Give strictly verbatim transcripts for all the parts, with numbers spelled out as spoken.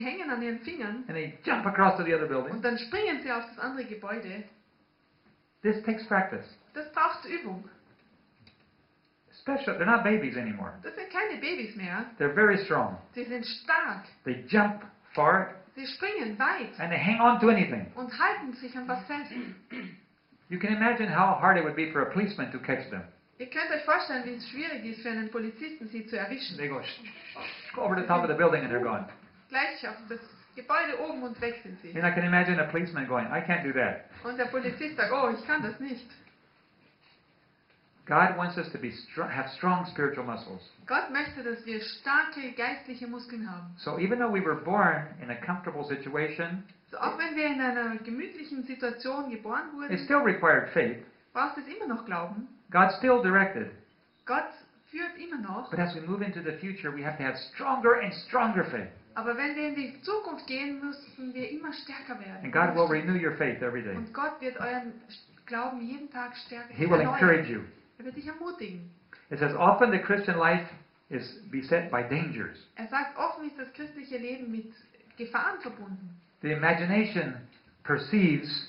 hängen an ihren Fingern and they jump across to the other building. und dann springen sie auf das andere Gebäude. This takes practice. Das braucht Übung. Especially, they're not babies anymore. Das sind keine Babys mehr. They're very strong. Sie sind stark. They jump far Sie springen weit and they hang on to anything. und halten sich an was fest. You can imagine how hard it would be for a policeman to catch them. Ihr könnt euch vorstellen, wie es schwierig ist für einen Polizisten, sie zu erwischen. They go, shh, shh, shh, go over the top of the building and they're gone. Gleich auf das Gebäude oben und weg sind sie. And I can imagine a policeman going, I can't do that. Und der Polizist sagt, oh, ich kann das nicht. God wants us to be str- have strong spiritual muscles. Gott möchte, dass wir starke geistliche Muskeln haben. So even though we were born in a comfortable situation, So, auch wenn wir in einer gemütlichen Situation geboren it wurden, still required faith. braucht es immer noch Glauben. God still directed. Gott führt immer noch. But as we move into the future, we have to have stronger and stronger faith. Aber wenn wir in die Zukunft gehen, müssen wir immer stärker werden. And God will renew your faith every day. Und Gott wird euren Glauben jeden Tag stärker He will erneuern. encourage you. Er wird dich ermutigen. It says often the Christian life is beset by dangers. Er sagt, offen ist das christliche Leben mit Gefahren verbunden. The imagination perceives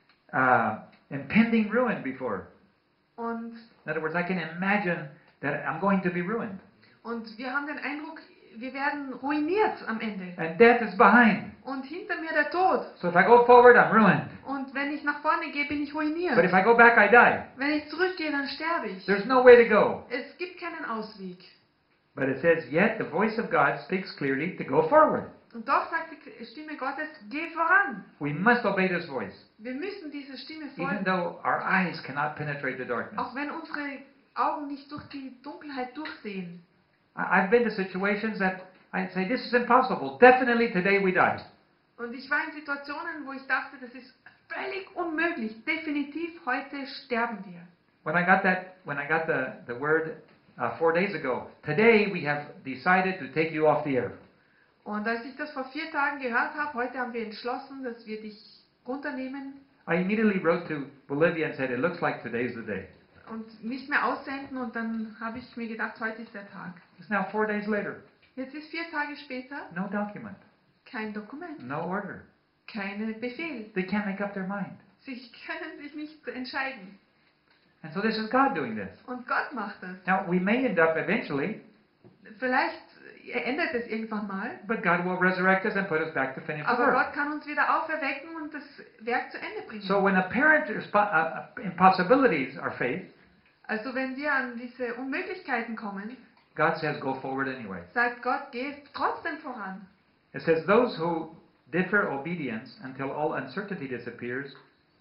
uh, impending ruin before. Und, In other words, I can imagine that I'm going to be ruined. und wir haben den Eindruck, wir werden ruiniert am Ende. And death is behind. Und hinter mir der Tod. So if I go forward, I'm ruined. Und wenn ich nach vorne gehe, bin ich ruiniert. But if I go back, I die. Wenn ich zurückgehe, dann sterbe ich. There's no way to go. Es gibt keinen Ausweg. But it says, yet the voice of God speaks clearly to go forward. Und doch sagt die Stimme Gottes, geh voran. We must obey this voice, Wir müssen dieser Stimme even folgen. though our eyes cannot penetrate the darkness. Auch wenn unsere Augen nicht durch die Dunkelheit durchsehen. I- I've been to situations that I'd say, this is impossible. Definitely today we die. Und ich war in Situationen, wo ich dachte, das ist völlig unmöglich. Definitiv, heute sterben wir. When I got that, when I got the, the word uh, four days ago, today we have decided to take you off the air. Und als ich das vor vier Tagen gehört habe, heute haben wir entschlossen, dass wir dich runternehmen I immediately wrote to Bolivia and said, it looks like today's the day. und nicht mehr aussenden. Und dann habe ich mir gedacht, heute ist der Tag. It's now four days later. Jetzt ist vier Tage später No document, kein Dokument, no order. keine Befehl. They can't make up their mind. Sie können sich nicht entscheiden. And so this is God doing this. Und Gott macht das. Now, we may end up eventually, Vielleicht ändert es irgendwann mal, but God will resurrect us and put us back to finish the aber work. Gott kann uns wieder auferwecken und das Werk zu Ende bringen. So when apparent respo- uh, impossibilities are faced, Also wenn wir an diese Unmöglichkeiten kommen, God says, go forward anyway. sagt Gott, geh trotzdem voran. It says, those who defer obedience until all uncertainty disappears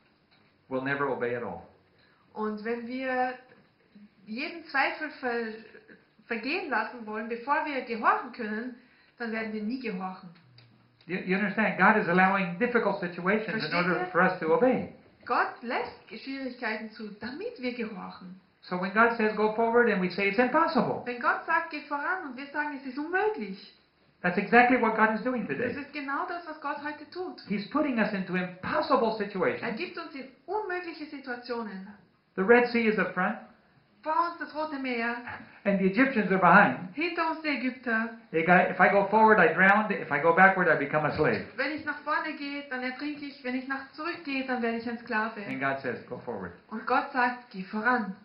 will never obey at all. Und wenn wir jeden Zweifel ver vergehen lassen wollen, bevor wir gehorchen können, dann werden wir nie gehorchen. You, you understand? God is allowing difficult situations in Versteht order ihr? for us to obey. Gott lässt Schwierigkeiten zu, damit wir gehorchen. So when God says go forward and we say it's impossible, Wenn Gott sagt, geh voran und wir sagen, es ist unmöglich, that's exactly what God is doing das today. ist genau das, was Gott heute tut. He's putting us into impossible Er situations. gibt uns in unmögliche Situationen. The Red Sea is up front, Vor uns das Rote Meer, and the Egyptians are behind. hinter uns die Ägypter. They got- If I go forward, I drown. If I go backward, I become a slave. Wenn ich nach vorne gehe, dann ertrinke ich. Wenn ich nach zurückgehe, dann werde ich ein Sklave. And God says, go forward. Und Gott sagt, geh voran.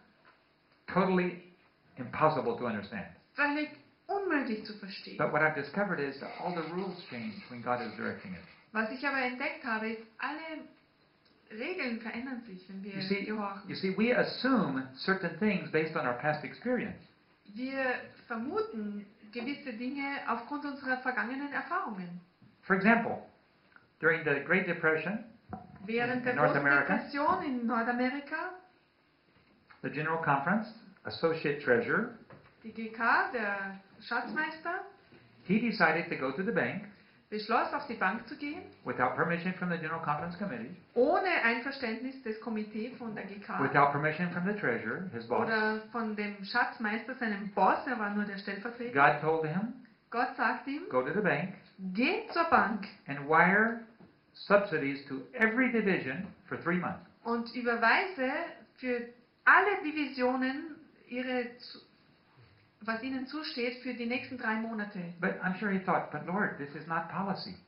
Totally impossible to understand. Völlig unmöglich zu verstehen. But what I've discovered is that all the rules change when God is directing it. Was ich aber entdeckt habe, ist, alle Regeln verändern sich, wenn wir You see, gehorchen. you see, we assume certain things based on our past experience. Wir vermuten gewisse Dinge aufgrund unserer vergangenen Erfahrungen. For example, during the Great Depression, Während der In North großen America? Depression in Nordamerika, the General Conference, Associate Treasurer, die G K, der Schatzmeister, he decided to go to the bank beschloss, auf die Bank zu gehen, without permission from the General Conference Committee, ohne Einverständnis des Komitees von der G K without permission from the Treasurer, his boss. oder von dem Schatzmeister, seinem Boss, er war nur der Stellvertreter. God told him, Gott sagt ihm, go to the bank geh zur Bank and wire subsidies to every division for three months. und überweise für alle Divisionen ihre, was ihnen zusteht für die nächsten drei Monate. But I'm sure he thought, but Lord, this is not policy.